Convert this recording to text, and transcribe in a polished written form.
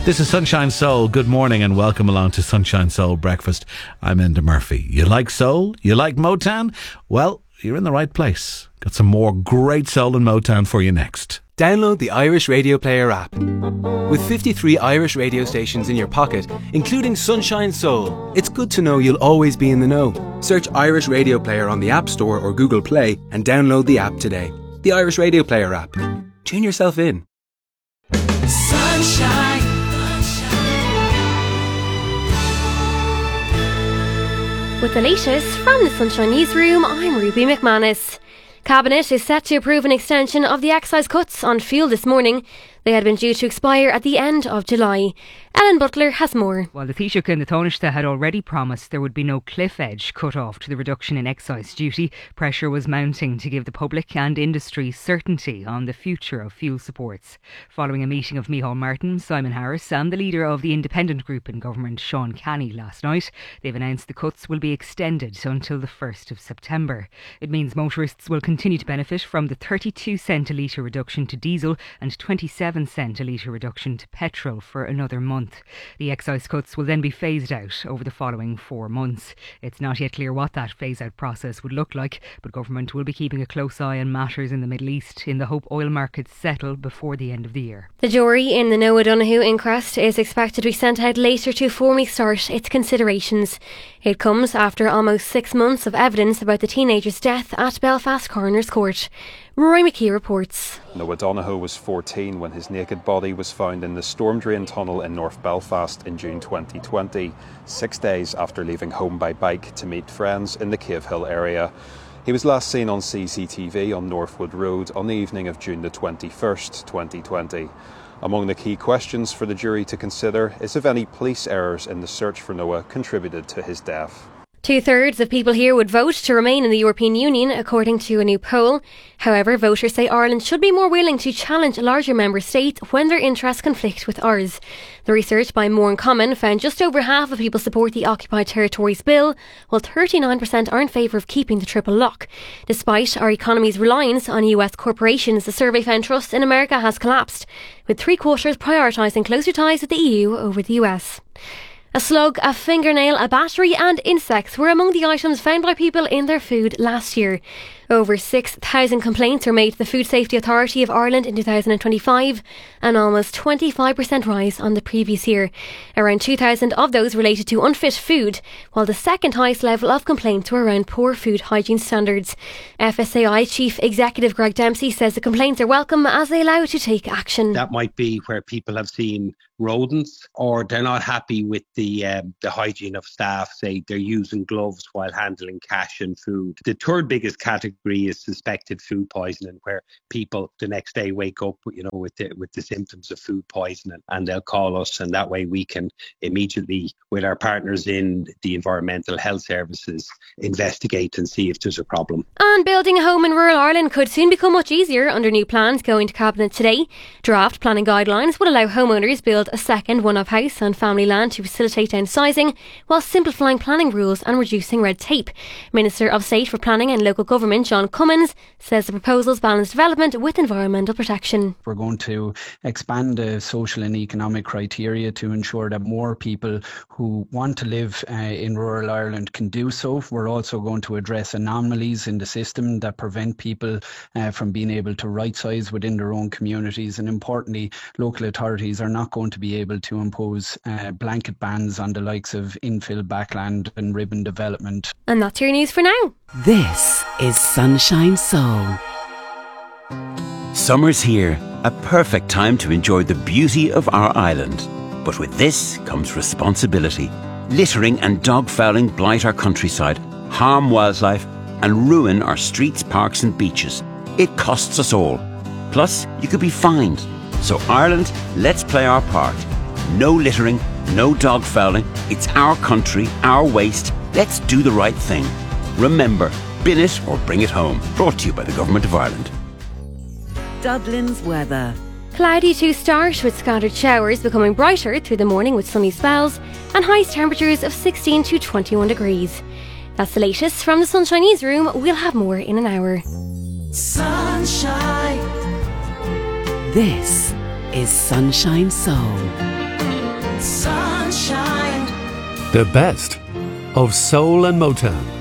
This is Sunshine Soul. Good morning and welcome along to Sunshine Soul Breakfast. I'm Enda Murphy. You like soul? You like Motown? Well, you're in the right place. Got some more great soul and Motown for you next. Download the Irish Radio Player app. With 53 Irish radio stations in your pocket, including Sunshine Soul, it's good to know you'll always be in the know. Search Irish Radio Player on the App Store or Google Play and download the app today. The Irish Radio Player app. Tune yourself in. Sunshine. With the latest from the Sunshine Newsroom, I'm Ruby McManus. Cabinet is set to approve an extension of the excise cuts on fuel this morning. They had been due to expire at the end of July. Ellen Butler has more. While the Taoiseach and the Taoiseach had already promised there would be no cliff edge cut off to the reduction in excise duty, pressure was mounting to give the public and industry certainty on the future of fuel supports. Following a meeting of Micheál Martin, Simon Harris and the leader of the independent group in government, Sean Canny, last night, they've announced the cuts will be extended until the 1st of September. It means motorists will continue to benefit from the 32 cent a litre reduction to diesel and 27 cent a litre reduction to petrol for another month. The excise cuts will then be phased out over the following 4 months. It's not yet clear what that phase-out process would look like, but government will be keeping a close eye on matters in the Middle East in the hope oil markets settle before the end of the year. The jury in the Noah Donoghue inquest is expected to be sent out later to formally start its considerations. It comes after almost 6 months of evidence about the teenager's death at Belfast Coroner's Court. Roy McKee reports. Noah Donoghue was 14 when his naked body was found in the storm drain tunnel in North Belfast in June 2020, 6 days after leaving home by bike to meet friends in the Cavehill area. He was last seen on CCTV on Northwood Road on the evening of June the 21st, 2020. Among the key questions for the jury to consider is if any police errors in the search for Noah contributed to his death. 2/3 of people here would vote to remain in the European Union, according to a new poll. However, voters say Ireland should be more willing to challenge larger member states when their interests conflict with ours. The research by More in Common found just over half of people support the Occupied Territories Bill, while 39% are in favour of keeping the triple lock. Despite our economy's reliance on US corporations, the survey found trust in America has collapsed, with 3/4 prioritising closer ties with the EU over the US. A slug, a fingernail, a battery and insects were among the items found by people in their food last year. Over 6,000 complaints were made to the Food Safety Authority of Ireland in 2025, an almost 25% rise on the previous year. Around 2,000 of those related to unfit food, while the second highest level of complaints were around poor food hygiene standards. FSAI Chief Executive Greg Dempsey says the complaints are welcome as they allow it to take action. That might be where people have seen rodents or they're not happy with the hygiene of staff, say they're using gloves while handling cash and food. The third biggest category is suspected food poisoning, where people the next day wake up with the symptoms of food poisoning and they'll call us, and that way we can immediately, with our partners in the environmental health services, investigate and see if there's a problem. And building a home in rural Ireland could soon become much easier under new plans going to Cabinet today. Draft planning guidelines would allow homeowners build a second one-off house on family land to facilitate downsizing, while simplifying planning rules and reducing red tape. Minister of State for Planning and Local Government John Cummins says the proposals balance development with environmental protection. We're going to expand the social and economic criteria to ensure that more people who want to live in rural Ireland can do so. We're also going to address anomalies in the system that prevent people from being able to right-size within their own communities, and importantly, local authorities are not going to be able to impose blanket bans on the likes of infill backland and ribbon development. And that's your news for now. This is Sunshine Soul. Summer's here, a perfect time to enjoy the beauty of our island. But with this comes responsibility. Littering and dog fouling blight our countryside, harm wildlife and ruin our streets, parks and beaches. It costs us all. Plus, you could be fined. So Ireland, let's play our part. No littering, no dog fouling. It's our country, our waste. Let's do the right thing. Remember, bin it or bring it home. Brought to you by the Government of Ireland. Dublin's weather. Cloudy to start, with scattered showers becoming brighter through the morning with sunny spells, and highest temperatures of 16 to 21 degrees. That's the latest from the Sunshine Newsroom. We'll have more in an hour. Sunshine. This is Sunshine Soul. Sunshine. The best of soul and Motown.